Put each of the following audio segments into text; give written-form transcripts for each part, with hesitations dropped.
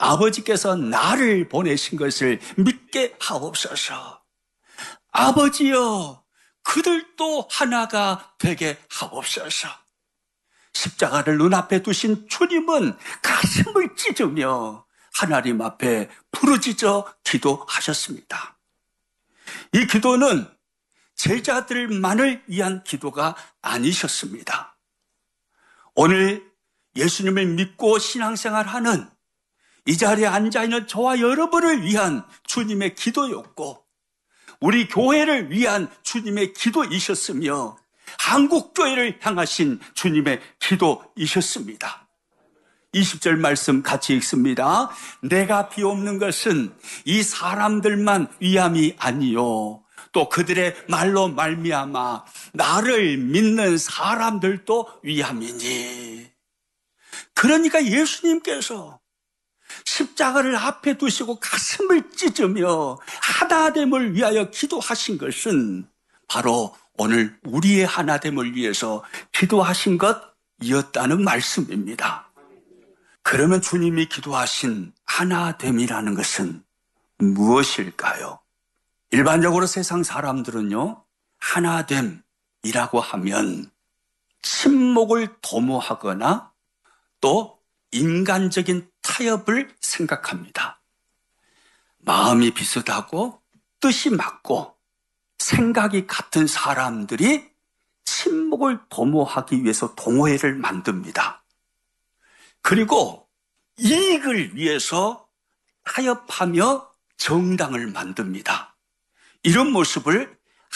아버지께서 나를 보내신 것을 믿게 하옵소서. 아버지여, 그들도 하나가 되게 하옵소서. 십자가를 눈앞에 두신 주님은 가슴을 찢으며 하나님 앞에 부르짖어 기도하셨습니다. 이 기도는 제자들만을 위한 기도가 아니셨습니다. 오늘 예수님을 믿고 신앙생활하는 이 자리에 앉아있는 저와 여러분을 위한 주님의 기도였고, 우리 교회를 위한 주님의 기도이셨으며, 한국교회를 향하신 주님의 기도이셨습니다. 20절 말씀 같이 읽습니다. 내가 비옵는 것은 이 사람들만 위함이 아니요 또 그들의 말로 말미암아 나를 믿는 사람들도 위함이니. 그러니까 예수님께서 십자가를 앞에 두시고 가슴을 찢으며 하나됨을 위하여 기도하신 것은 바로 오늘 우리의 하나됨을 위해서 기도하신 것이었다는 말씀입니다. 그러면 주님이 기도하신 하나됨이라는 것은 무엇일까요? 일반적으로 세상 사람들은요, 하나됨이라고 하면 친목을 도모하거나 또 인간적인 타협을 생각합니다. 마음이 비슷하고 뜻이 맞고 생각이 같은 사람들이 친목을 도모하기 위해서 동호회를 만듭니다. 그리고 이익을 위해서 타협하며 정당을 만듭니다. 이런 모습을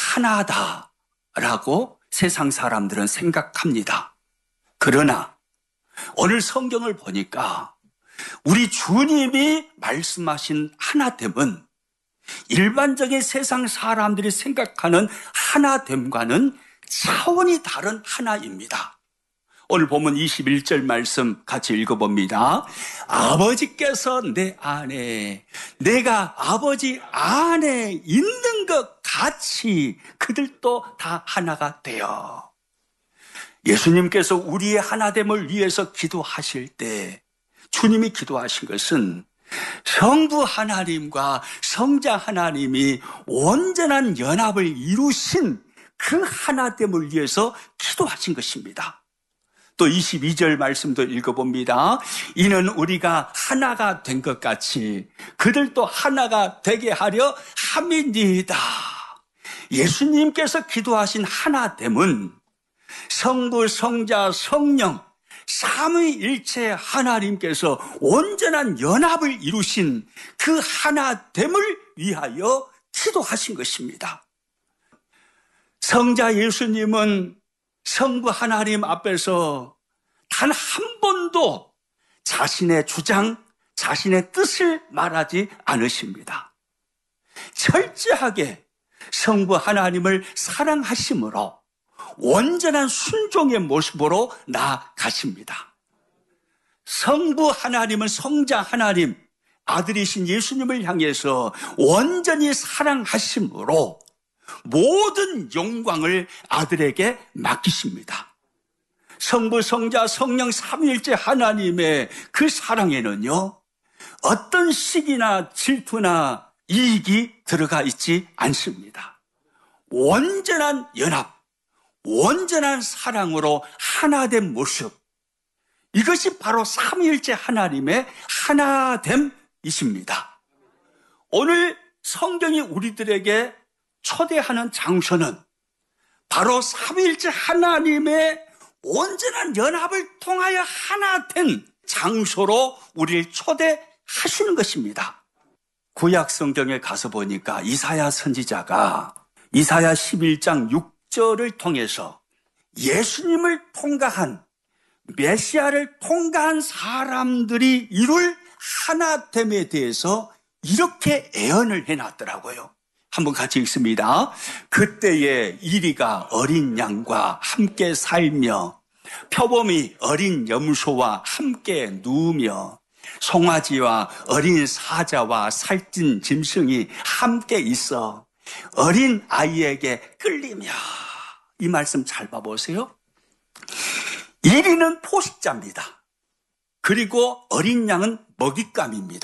하나다라고 세상 사람들은 생각합니다. 그러나 오늘 성경을 보니까 우리 주님이 말씀하신 하나됨은 일반적인 세상 사람들이 생각하는 하나됨과는 차원이 다른 하나입니다. 오늘 보면 21절 말씀 같이 읽어봅니다. 아버지께서 내 안에, 내가 아버지 안에 있는 것 같이 그들도 다 하나가 되어. 예수님께서 우리의 하나됨을 위해서 기도하실 때 주님이 기도하신 것은 성부 하나님과 성자 하나님이 온전한 연합을 이루신 그 하나됨을 위해서 기도하신 것입니다. 또 22절 말씀도 읽어봅니다. 이는 우리가 하나가 된 것 같이 그들도 하나가 되게 하려 함이니이다. 예수님께서 기도하신 하나됨은 성부, 성자, 성령 삼위일체 하나님께서 온전한 연합을 이루신 그 하나됨을 위하여 기도하신 것입니다. 성자 예수님은 성부 하나님 앞에서 단 한 번도 자신의 주장, 자신의 뜻을 말하지 않으십니다. 철저하게 성부 하나님을 사랑하심으로 온전한 순종의 모습으로 나아가십니다. 성부 하나님은 성자 하나님, 아들이신 예수님을 향해서 온전히 사랑하심으로 모든 영광을 아들에게 맡기십니다. 성부, 성자, 성령 삼위일체 하나님의 그 사랑에는요, 어떤 시기나 질투나 이익이 들어가 있지 않습니다. 온전한 연합, 온전한 사랑으로 하나된 모습, 이것이 바로 삼위일체 하나님의 하나됨이십니다. 오늘 성경이 우리들에게 초대하는 장소는 바로 삼위일체 하나님의 온전한 연합을 통하여 하나 된 장소로 우리를 초대하시는 것입니다. 구약 성경에 가서 보니까 이사야 선지자가 이사야 11장 6절을 통해서 예수님을 통과한, 메시아를 통과한 사람들이 이룰 하나됨에 대해서 이렇게 예언을 해놨더라고요. 한번 같이 읽습니다. 그때에 이리가 어린 양과 함께 살며 표범이 어린 염소와 함께 누우며 송아지와 어린 사자와 살찐 짐승이 함께 있어 어린 아이에게 끌리며. 이 말씀 잘 봐보세요. 이리는 포식자입니다. 그리고 어린 양은 먹잇감입니다.